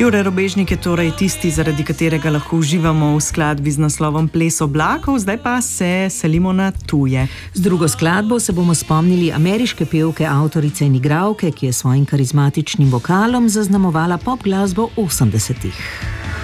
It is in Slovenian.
Jure Robežnik je torej tisti, zaradi katerega lahko uživamo v skladbi z naslovom Ples oblakov, zdaj pa se selimo na tuje. Z drugo skladbo se bomo spomnili ameriške pevke, avtorice in igralke, ki je svojim karizmatičnim vokalom zaznamovala pop glasbo 80-ih.